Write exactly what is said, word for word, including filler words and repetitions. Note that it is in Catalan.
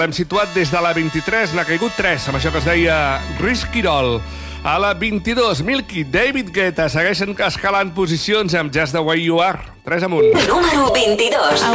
L'hem situat des de la vint-i-tres, n'ha caigut tres, amb això que es deia Risky Roll. A la vint-i-dos, Milky, David Guetta segueixen escalant posicions amb Just the Way You Are. tres amunt. Número vint-i-dos.